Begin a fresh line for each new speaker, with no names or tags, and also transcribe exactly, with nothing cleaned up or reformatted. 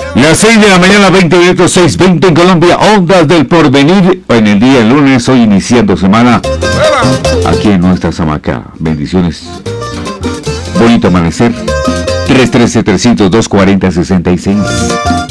Las seis de la mañana, veinte minutos, seis veinte en Colombia, Ondas del Porvenir, en el día lunes, hoy iniciando semana, aquí en nuestra hamaca. Bendiciones, bonito amanecer, tres uno tres, tres cero dos, dos cero seis seis.